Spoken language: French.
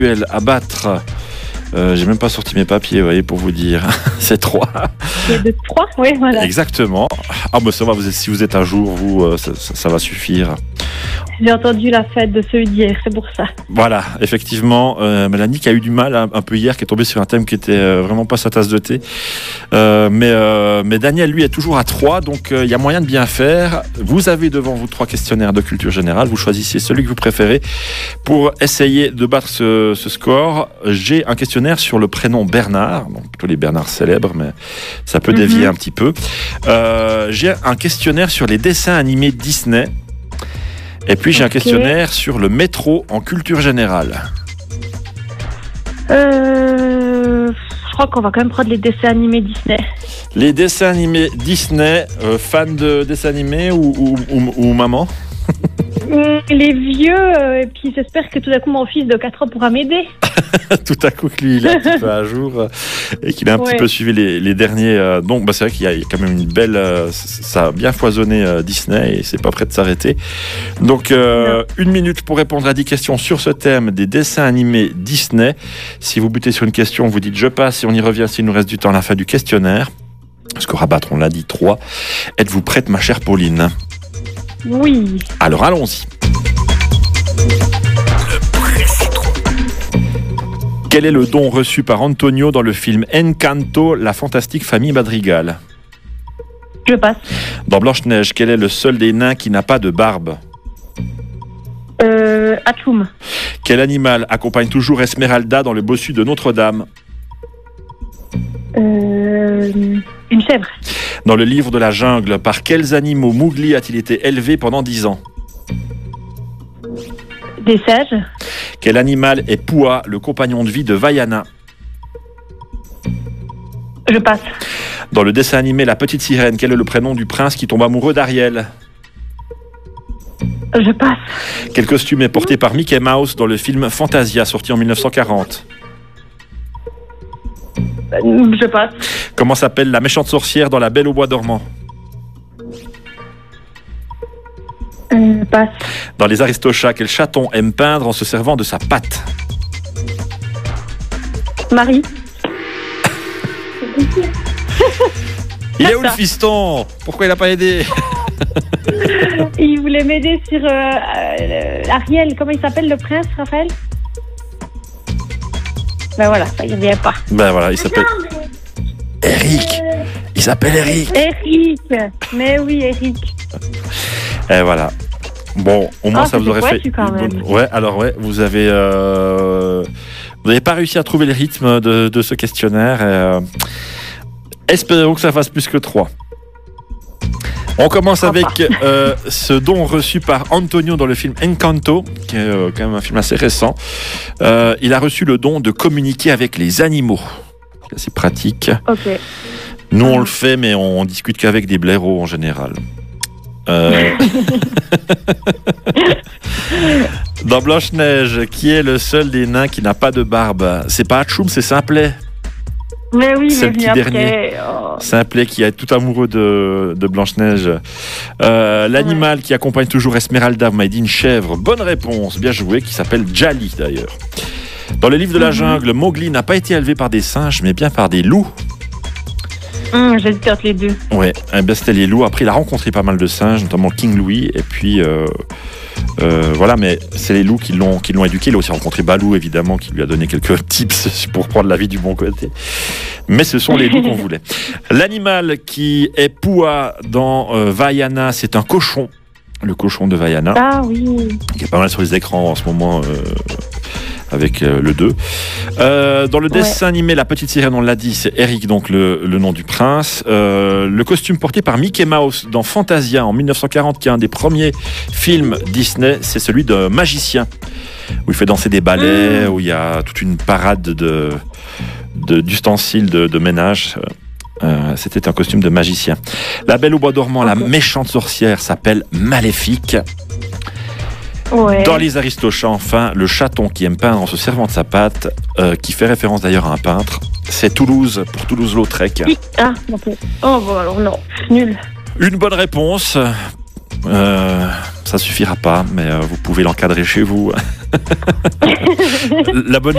à battre. J'ai même pas sorti mes papiers, vous voyez, pour vous dire. C'est 3. C'est de 3, oui, voilà. Exactement. Ah, bah ça va, si vous êtes à jour, vous, ça va suffire. J'ai entendu la fête de celui d'hier, c'est pour ça. Voilà, effectivement, Mélanie qui a eu du mal un peu hier, qui est tombée sur un thème qui était vraiment pas sa tasse de thé. Mais Daniel, lui, est toujours à 3, donc il y a moyen de bien faire. Vous avez devant vous 3 questionnaires de culture générale. Vous choisissez celui que vous préférez pour essayer de battre ce score. J'ai un questionnaire sur le prénom Bernard, donc plutôt les Bernards célèbres, mais ça peut dévier un petit peu. J'ai un questionnaire sur les dessins animés Disney. Et puis j'ai un questionnaire sur le métro en culture générale. Je crois qu'on va quand même prendre les dessins animés Disney. Les dessins animés Disney, fan de dessins animés ou maman? Les vieux, et puis j'espère que tout d'un coup mon fils de 4 ans pourra m'aider. Tout à coup que lui il est un petit peu à jour et qu'il a un petit peu suivi les derniers. Donc c'est vrai qu'il y a quand même une belle, ça a bien foisonné Disney et c'est pas prêt de s'arrêter. Donc 1 minute pour répondre à 10 questions sur ce thème des dessins animés Disney. Si vous butez sur une question, vous dites je passe et on y revient s'il nous reste du temps à la fin du questionnaire. Score à battre, on l'a dit, 3. Êtes-vous prête, ma chère Pauline? Oui. Alors allons-y. Quel est le don reçu par Antonio dans le film Encanto, la fantastique famille Madrigal? Je passe. Dans Blanche-Neige, quel est le seul des nains qui n'a pas de barbe? Atchoum. Quel animal accompagne toujours Esmeralda dans le bossu de Notre-Dame? Une chèvre. Dans le livre de la jungle, par quels animaux Mowgli a-t-il été élevé pendant 10 ans? Des sages. Quel animal est Pua, le compagnon de vie de Vaiana? Je passe. Dans le dessin animé La Petite Sirène, quel est le prénom du prince qui tombe amoureux d'Ariel? Je passe. Quel costume est porté par Mickey Mouse dans le film Fantasia, sorti en 1940? Je passe. Comment s'appelle la méchante sorcière dans La Belle au bois dormant? Passe. Dans Les Aristochats, quel chaton aime peindre en se servant de sa patte? Marie. Il est où le fiston? Pourquoi il n'a pas aidé? Il voulait m'aider sur Ariel. Comment il s'appelle, le prince, Raphaël? Ben voilà, ça y revient pas. Ben voilà, il s'appelle Eric. Il s'appelle Eric. Eric. Mais oui, Eric. Et voilà. Bon, au moins ça vous aurait fait. Quand même. Ouais, alors ouais, vous avez pas réussi à trouver le rythme de ce questionnaire. Espérons que ça fasse plus que 3. On commence avec ce don reçu par Antonio dans le film Encanto, qui est quand même un film assez récent. Il a reçu le don de communiquer avec les animaux. C'est assez pratique. Ok. Nous, on le fait, mais on discute qu'avec des blaireaux en général. Dans Blanche-Neige, qui est le seul des nains qui n'a pas de barbe? C'est pas Atchoum, c'est Simplet. Mais oui, c'est mais le petit dernier. Simplet qui est tout amoureux de Blanche-Neige. L'animal qui accompagne toujours Esmeralda, vous m'avez dit une chèvre. Bonne réponse, bien joué, qui s'appelle Djali d'ailleurs. Dans le livre de la jungle, Mowgli n'a pas été élevé par des singes, mais bien par des loups. J'hésite entre les deux. Ouais, eh bien, c'était les loups. Après, il a rencontré pas mal de singes, notamment King Louis. Et puis, voilà, mais c'est les loups qui l'ont éduqué. Il a aussi rencontré Balou, évidemment, qui lui a donné quelques tips pour prendre la vie du bon côté. Mais ce sont les loups qu'on voulait. L'animal qui est Pua dans Vaiana, c'est un cochon. Le cochon de Vaiana. Ah oui. Qui est pas mal sur les écrans en ce moment. Avec le 2. Dans le dessin animé La Petite Sirène, on l'a dit, c'est Eric, donc le nom du prince. Le costume porté par Mickey Mouse dans Fantasia en 1940, qui est un des premiers films Disney, c'est celui de magicien, où il fait danser des balais, où il y a toute une parade d'ustensiles de ménage. C'était un costume de magicien. La Belle au bois dormant, la méchante sorcière s'appelle Maléfique. Ouais. Dans Les Aristochats, enfin, le chaton qui aime peindre en se servant de sa patte, qui fait référence d'ailleurs à un peintre, c'est Toulouse, pour Toulouse-Lautrec. Ah, ok. Oh, bon, alors non, nul. Une bonne réponse. ça suffira pas, mais vous pouvez l'encadrer chez vous. La bonne